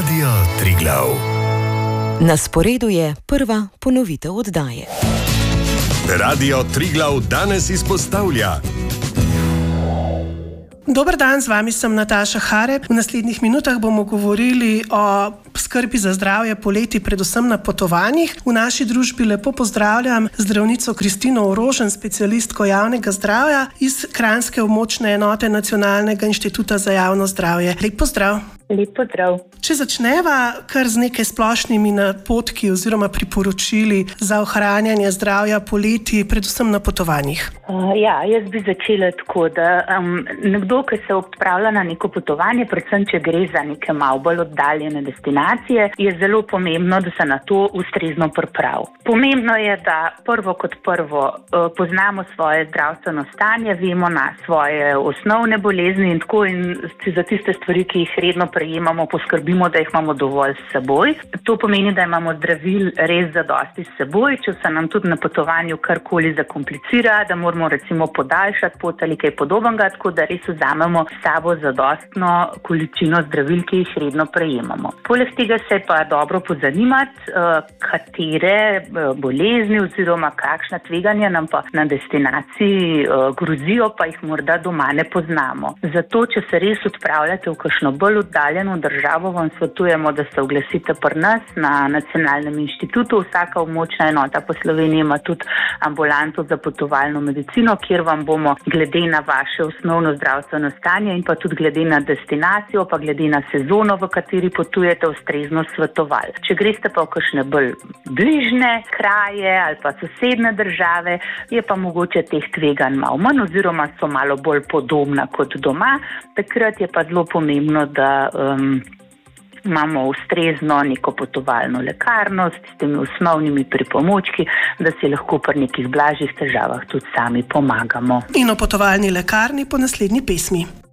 Radio Triglav. Na sporedu je prva ponovitev oddaje. Radio Triglav danes izpostavlja. Dober dan, z vami sem Nataša Harep. V naslednjih minutah bomo govorili o skrbi za zdravje poleti, predvsem na potovanjih. V naši družbi lepo pozdravljam zdravnico Kristino Orožen, specialistko javnega zdravja iz Kranjske območne enote Nacionalnega inštituta za javno zdravje. Lep pozdrav. Lep pozdrav. Če začneva kar z nekaj splošnimi napotki oziroma priporočili za ohranjanje zdravja poleti, predvsem na potovanjih. Jaz bi začela tako, da nekdo, ki se odpravlja na neko potovanje, predvsem če gre za neke malo bolj oddaljene destinacije, je zelo pomembno, da se na to ustrezno pripravi. Pomembno je, da prvo kot prvo poznamo svoje zdravstveno stanje, vemo na svoje osnovne bolezni in tako, in za tiste stvari, ki jih redno prejemamo, poskrbimo, da jih imamo dovolj s seboj. To pomeni, da imamo zdravil res zadosti s seboj, če se nam tudi na potovanju karkoli zakomplicira, da moramo recimo podaljšati pot ali kaj podobnega, tako da res vzamemo s sabo zadostno količino zdravil, ki jih redno prejemamo. Poleg tega se pa dobro pozanimati, katere bolezni oziroma kakšna tveganja nam pa na destinaciji grozijo, pa jih morda doma ne poznamo. Zato, če se res odpravljate v kakšno bolj oddaljeno državo, vam svetujemo, da se oglasite pri nas na Nacionalnem inštitutu. Vsaka območna enota po Sloveniji ima tudi ambulanto za potovalno medicino, kjer vam bomo glede na vaše osnovno zdravstveno stanje in pa tudi glede na destinacijo, pa glede na sezono, v kateri potujete, ustrezno svetovali. Če greste pa v kakšne bolj bližne kraje ali pa sosedne države, je pa mogoče teh tveganj malo manj oziroma so malo bolj podobna kot doma. Takrat je pa zelo pomembno, da imamo ustrezno neko potovalno lekarno s temi osnovnimi pripomočki, da si lahko pri nekih blažjih težavah tudi sami pomagamo. In o potovalni lekarni po naslednji pesmi.